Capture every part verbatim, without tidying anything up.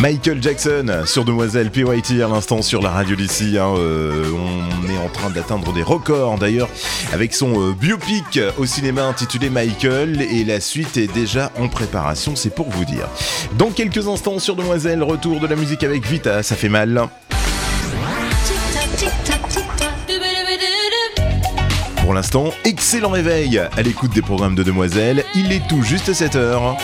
Michael Jackson sur Demoiselle, P Y T à l'instant sur la radio d'ici. Hein, euh, on est en train d'atteindre des records d'ailleurs avec son euh, biopic au cinéma intitulé Michael, et la suite est déjà en préparation, c'est pour vous dire. Dans quelques instants sur Demoiselle, retour de la musique avec Vita, ça fait mal. Pour l'instant, excellent réveil à l'écoute des programmes de Demoiselle, il est tout juste sept heures.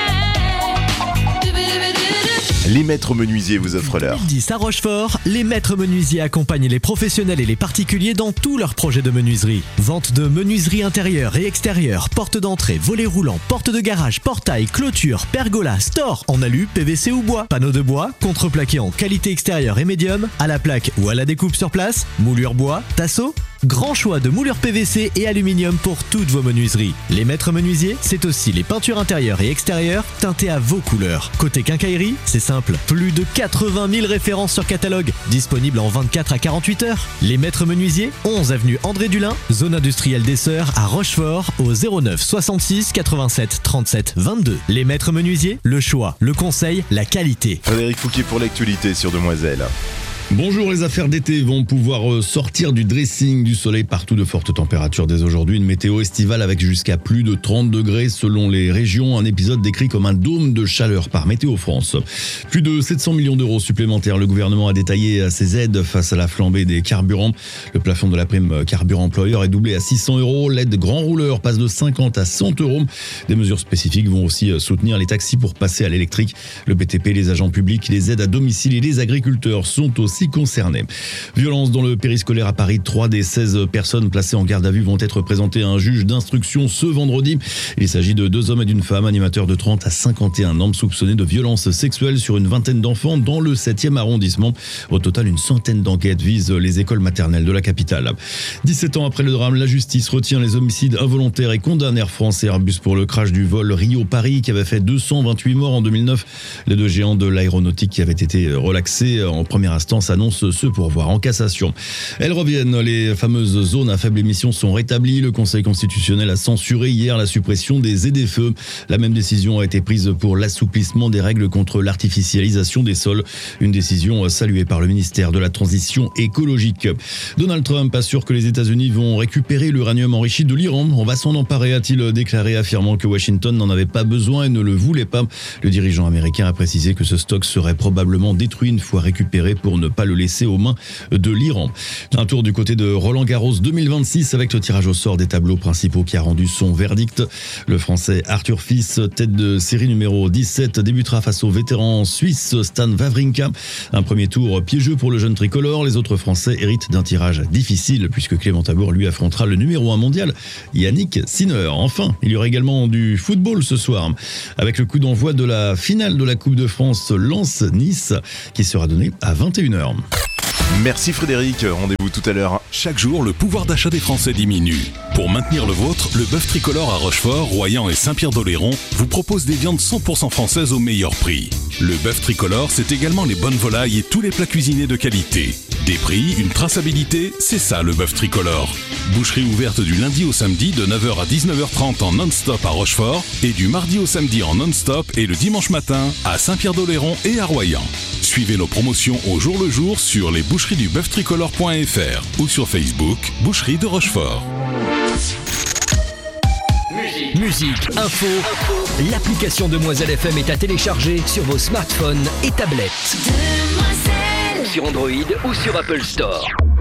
Les maîtres menuisiers vous offrent l'heure. dix à Rochefort, les maîtres menuisiers accompagnent les professionnels et les particuliers dans tous leurs projets de menuiserie. Vente de menuiserie intérieure et extérieure, porte d'entrée, volets roulants, porte de garage, portail, clôture, pergola, store en alu, P V C ou bois, panneaux de bois, contreplaqué en qualité extérieure et médium, à la plaque ou à la découpe sur place, moulure bois, tasseau. Grand choix de moulures P V C et aluminium pour toutes vos menuiseries. Les maîtres menuisiers, c'est aussi les peintures intérieures et extérieures teintées à vos couleurs. Côté quincaillerie, c'est simple, plus de quatre-vingt mille références sur catalogue, disponibles en vingt-quatre à quarante-huit heures. Les maîtres menuisiers, onze avenue André Dulin, zone industrielle des Sœurs à Rochefort, au zéro neuf soixante-six quatre-vingt-sept trente-sept vingt-deux. Les maîtres menuisiers, le choix, le conseil, la qualité. Frédéric Fouquier pour l'actualité sur Demoiselle. Bonjour, les affaires d'été vont pouvoir sortir du dressing, du soleil partout, de fortes températures dès aujourd'hui. Une météo estivale avec jusqu'à plus de trente degrés selon les régions. Un épisode décrit comme un dôme de chaleur par Météo France. Plus de sept cents millions d'euros supplémentaires. Le gouvernement a détaillé ses aides face à la flambée des carburants. Le plafond de la prime carburant employeur est doublé à six cents euros. L'aide grand rouleur passe de cinquante à cent euros. Des mesures spécifiques vont aussi soutenir les taxis pour passer à l'électrique. Le B T P, les agents publics, les aides à domicile et les agriculteurs sont aussi concernés. Violence dans le périscolaire à Paris. Trois des seize personnes placées en garde à vue vont être présentées à un juge d'instruction ce vendredi. Il s'agit de deux hommes et d'une femme, animateurs de trente à cinquante et un ans, soupçonnés de violences sexuelles sur une vingtaine d'enfants dans le septième arrondissement. Au total, une centaine d'enquêtes visent les écoles maternelles de la capitale. dix-sept ans après le drame, la justice retient les homicides involontaires et condamne Air France et Airbus pour le crash du vol Rio-Paris qui avait fait deux cent vingt-huit morts en deux mille neuf. Les deux géants de l'aéronautique qui avaient été relaxés en première instance annonce ce pourvoi en cassation. Elles reviennent, les fameuses zones à faible émission sont rétablies. Le Conseil constitutionnel a censuré hier la suppression des Z F E. La même décision a été prise pour l'assouplissement des règles contre l'artificialisation des sols. Une décision saluée par le ministère de la Transition écologique. Donald Trump assure que les États-Unis vont récupérer l'uranium enrichi de l'Iran. On va s'en emparer, a-t-il déclaré, affirmant que Washington n'en avait pas besoin et ne le voulait pas. Le dirigeant américain a précisé que ce stock serait probablement détruit une fois récupéré pour ne pas le laisser aux mains de l'Iran. Un tour du côté de Roland Garros deux mille vingt-six avec le tirage au sort des tableaux principaux qui a rendu son verdict. Le Français Arthur Fils, tête de série numéro dix-sept, débutera face au vétéran suisse Stan Wawrinka. Un premier tour piégeux pour le jeune tricolore. Les autres Français héritent d'un tirage difficile puisque Clément Tabour lui affrontera le numéro un mondial Yannick Sinner. Enfin, il y aura également du football ce soir avec le coup d'envoi de la finale de la Coupe de France Lens-Nice qui sera donné à vingt et une heures. Merci Frédéric, rendez-vous tout à l'heure. Chaque jour, le pouvoir d'achat des Français diminue. Pour maintenir le vôtre, le bœuf tricolore à Rochefort, Royan et Saint-Pierre-d'Oléron vous propose des viandes cent pour cent françaises au meilleur prix. Le bœuf tricolore, c'est également les bonnes volailles et tous les plats cuisinés de qualité. Des prix, une traçabilité, c'est ça le bœuf tricolore. Boucherie ouverte du lundi au samedi de neuf heures à dix-neuf heures trente en non-stop à Rochefort et du mardi au samedi en non-stop et le dimanche matin à Saint-Pierre-d'Oléron et à Royan. Suivez nos promotions au jour le jour sur les boucheries du bœuf tricolore point f r ou sur Facebook, Boucherie de Rochefort. Musique, Musique info, info. L'application Demoiselle F M est à télécharger sur vos smartphones et tablettes. Demoiselle. Sur Android ou sur Apple Store.